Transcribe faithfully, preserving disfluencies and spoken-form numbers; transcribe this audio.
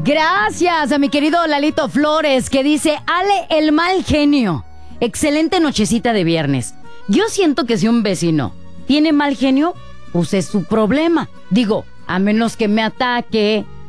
Gracias a mi querido Lalito Flores, que dice: Ale, el mal genio. Excelente nochecita de viernes. Yo siento que si un vecino tiene mal genio, pues es su problema. Digo, a menos que me ataque